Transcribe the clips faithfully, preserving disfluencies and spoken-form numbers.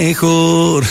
Mejor.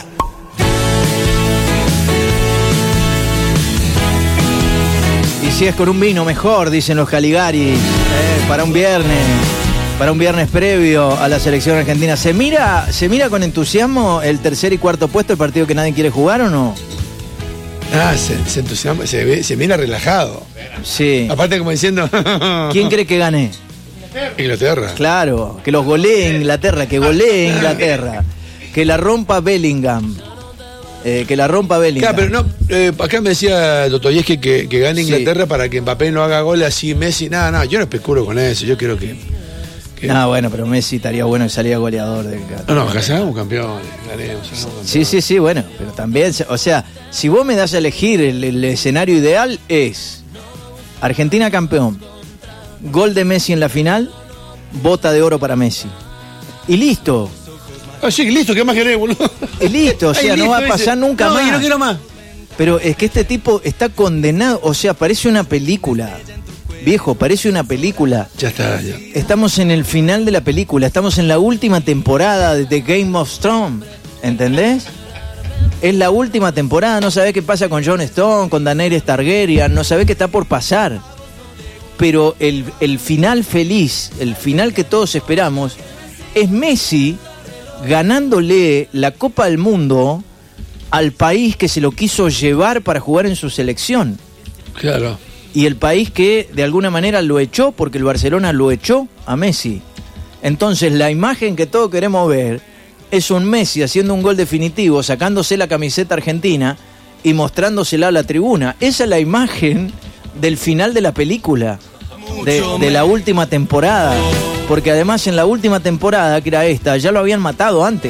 Y si es con un vino, mejor, dicen los Caligaris, eh, para un viernes, para un viernes previo a la selección argentina. ¿Se mira, se mira con entusiasmo el tercer y cuarto puesto, el partido que nadie quiere jugar o no? Ah, se, se entusiasma, se, ve, se mira relajado. Sí. Aparte como diciendo... ¿Quién cree que gane? Inglaterra. Claro, que los golee Inglaterra, que golee Inglaterra, que la rompa Bellingham. Eh, que la rompa Bellingham. Claro, pero no, eh, acá me decía Dostoyevsky que, que gane Inglaterra Sí. para que Mbappé no haga goles así, Messi, nada, nada, yo no especulo con eso, yo creo que... que... No, bueno, pero Messi estaría bueno que salía goleador del No, no, acá seamos campeones, ganemos, seamos campeones. Sí, sí, sí, bueno, pero también, o sea, si vos me das a elegir el, el escenario ideal es Argentina campeón, gol de Messi en la final, bota de oro para Messi. Y listo. Ah, sí, listo, ¿qué más querés, boludo? Y listo, o sea, Ay, no listo, va a pasar dice. nunca no, más. No, yo no quiero más. Pero es que este tipo está condenado, o sea, parece una película. Viejo, parece una película. Ya está, ya. Estamos en el final de la película, estamos en la última temporada de The Game of Thrones, ¿entendés? Es la última temporada, no sabés qué pasa con Jon Snow, con Daenerys Targaryen, no sabés qué está por pasar. Pero el, el final feliz, el final que todos esperamos, es Messi ganándole la Copa del Mundo al país que se lo quiso llevar para jugar en su selección. Claro. Y el país que de alguna manera lo echó, porque el Barcelona lo echó a Messi. Entonces la imagen que todos queremos ver es un Messi haciendo un gol definitivo, sacándose la camiseta argentina y mostrándosela a la tribuna. Esa es la imagen del final de la película, de, de la última temporada. Porque además en la última temporada, que era esta, ya lo habían matado antes.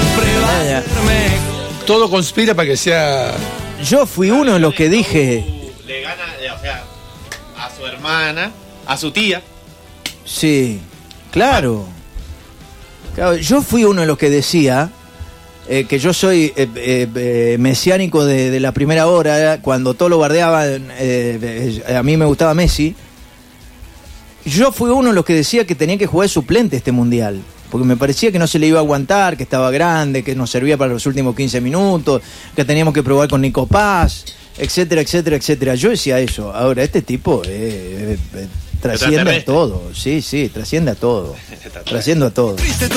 Todo conspira para que sea... Yo fui uno de los que dije... Le gana, o sea, a su hermana, a su tía. Sí, claro. Claro, yo fui uno de los que decía eh, que yo soy eh, eh, eh, mesiánico de, de la primera hora, cuando todo lo bardeaban, eh, eh, a mí me gustaba Messi. Yo fui uno de los que decía que tenía que jugar suplente este mundial, porque me parecía que no se le iba a aguantar, que estaba grande, que nos servía para los últimos quince minutos, que teníamos que probar con Nico Paz, etcétera, etcétera, etcétera. Yo decía eso. Ahora, este tipo eh, eh, eh, trasciende a todo. Sí, sí, trasciende a todo. Trasciende a todo.